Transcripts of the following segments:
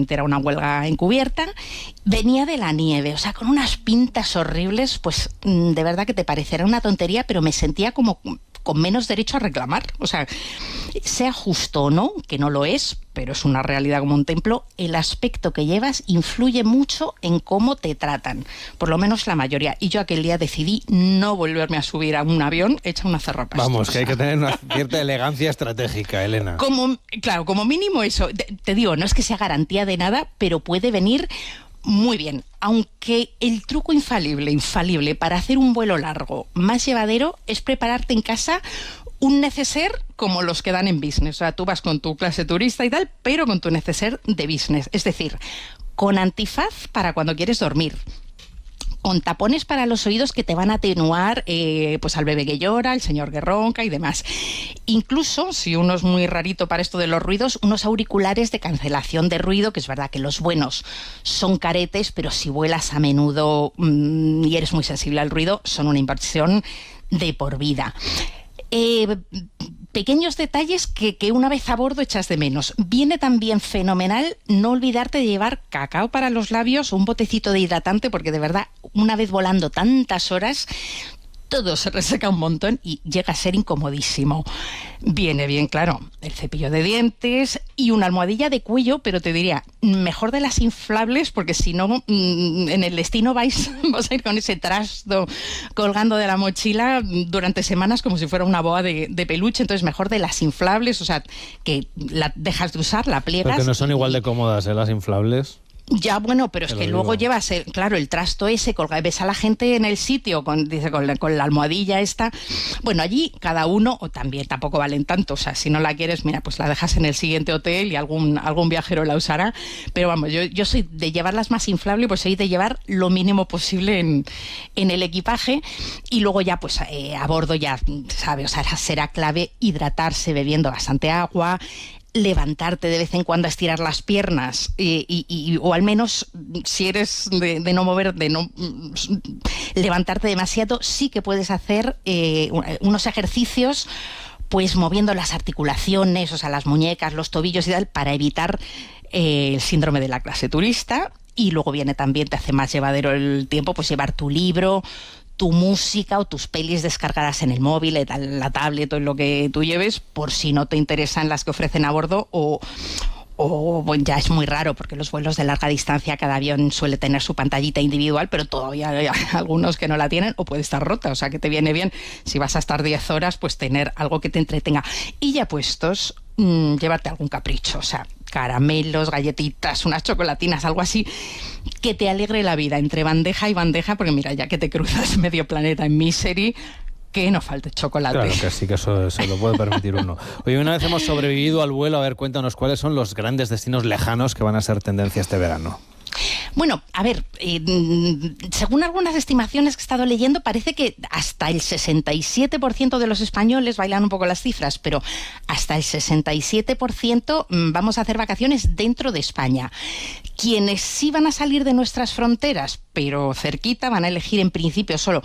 claramente era una huelga encubierta. Venía de la nieve, o sea, con unas pintas horribles, pues de verdad que te parecerá una tontería, pero me sentía como con menos derecho a reclamar. O sea, sea justo o no, que no lo es, pero es una realidad como un templo, el aspecto que llevas influye mucho en cómo te tratan, por lo menos la mayoría. Y yo aquel día decidí no volverme a subir a un avión hecha una zarrapastrosa. Vamos, que hay que tener una cierta elegancia estratégica, Elena. Claro, como mínimo eso. Te digo, no es que sea garantía de nada, pero puede venir muy bien. Aunque el truco infalible para hacer un vuelo largo más llevadero es prepararte en casa un neceser como los que dan en business. O sea, tú vas con tu clase turista y tal, pero con tu neceser de business. Es decir, con antifaz para cuando quieres dormir, con tapones para los oídos que te van a atenuar pues al bebé que llora, al señor que ronca y demás. Incluso, si uno es muy rarito para esto de los ruidos, unos auriculares de cancelación de ruido, que es verdad que los buenos son caretes, pero si vuelas a menudo y eres muy sensible al ruido, son una inversión de por vida. Pequeños detalles que una vez a bordo echas de menos. Viene también fenomenal no olvidarte de llevar cacao para los labios o un botecito de hidratante, porque de verdad, una vez volando tantas horas, todo se reseca un montón y llega a ser incomodísimo. Viene bien, claro, el cepillo de dientes y una almohadilla de cuello, pero te diría, mejor de las inflables, porque si no, en el destino vas a ir con ese trasto colgando de la mochila durante semanas como si fuera una boa de peluche. Entonces mejor de las inflables, o sea, que la dejas de usar, la pliegas. Porque no son igual de cómodas, las inflables. Ya, bueno, pero es que luego llevas, claro, el trasto ese, ves a la gente en el sitio con la almohadilla esta. Bueno, allí cada uno, o también tampoco valen tanto, o sea, si no la quieres, mira, pues la dejas en el siguiente hotel y algún viajero la usará. Pero vamos, yo soy de llevarlas más inflables, pues soy de llevar lo mínimo posible en el equipaje. Y luego ya, pues a bordo ya, ¿sabes? O sea, será clave hidratarse bebiendo bastante agua, levantarte de vez en cuando a estirar las piernas o al menos si eres de no mover, de no levantarte demasiado, sí que puedes hacer unos ejercicios pues moviendo las articulaciones, o sea, las muñecas, los tobillos y tal, para evitar el síndrome de la clase turista. Y luego viene también, te hace más llevadero el tiempo, pues llevar tu libro, tu música o tus pelis descargadas en el móvil, la tablet o en lo que tú lleves, por si no te interesan las que ofrecen a bordo o bueno, ya es muy raro porque los vuelos de larga distancia cada avión suele tener su pantallita individual, pero todavía hay algunos que no la tienen o puede estar rota, o sea que te viene bien si vas a estar 10 horas pues tener algo que te entretenga. Y ya puestos, llevarte algún capricho, o sea, caramelos, galletitas, unas chocolatinas, algo así que te alegre la vida entre bandeja y bandeja, porque mira, ya que te cruzas medio planeta en misery, que no falte chocolate. Claro que sí, que eso se lo puede permitir uno. Oye, una vez hemos sobrevivido al vuelo, a ver, cuéntanos cuáles son los grandes destinos lejanos que van a ser tendencia este verano. Bueno, a ver, según algunas estimaciones que he estado leyendo, parece que hasta el 67% de los españoles, bailan un poco las cifras, pero hasta el 67% vamos a hacer vacaciones dentro de España. Quienes sí van a salir de nuestras fronteras, pero cerquita, van a elegir en principio solo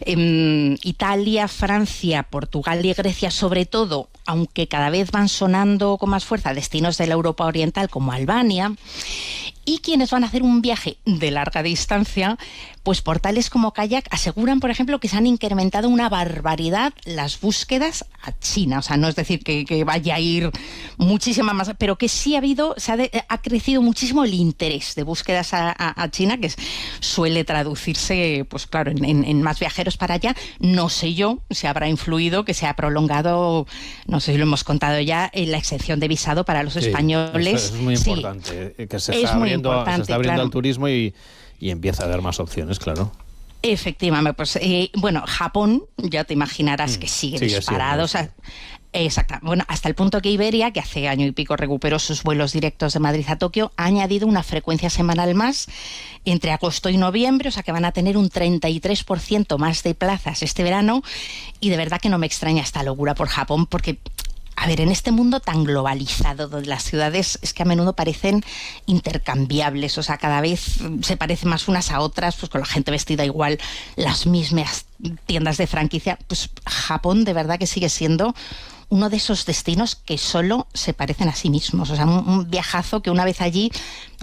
Italia, Francia, Portugal y Grecia sobre todo, aunque cada vez van sonando con más fuerza destinos de la Europa Oriental como Albania. Y quienes van a hacer un viaje de larga distancia, pues portales como Kayak aseguran, por ejemplo, que se han incrementado una barbaridad las búsquedas a China. O sea, no es decir que vaya a ir muchísima más, pero que sí ha crecido muchísimo el interés de búsquedas a China, que suele traducirse, pues claro, en más viajeros para allá. No sé yo si habrá influido que se ha prolongado, no sé si lo hemos contado ya, en la exención de visado para los españoles. Eso es muy importante, que se está abriendo al turismo y empieza a haber más opciones, claro. Efectivamente, pues bueno, Japón, ya te imaginarás que sigue disparado, o sea, exacto. Bueno, hasta el punto que Iberia, que hace año y pico recuperó sus vuelos directos de Madrid a Tokio, ha añadido una frecuencia semanal más entre agosto y noviembre, o sea que van a tener un 33% más de plazas este verano, y de verdad que no me extraña esta locura por Japón, porque a ver, en este mundo tan globalizado, donde las ciudades es que a menudo parecen intercambiables, o sea, cada vez se parecen más unas a otras, pues con la gente vestida igual, las mismas tiendas de franquicia, pues Japón de verdad que sigue siendo uno de esos destinos que solo se parecen a sí mismos, o sea, un viajazo que una vez allí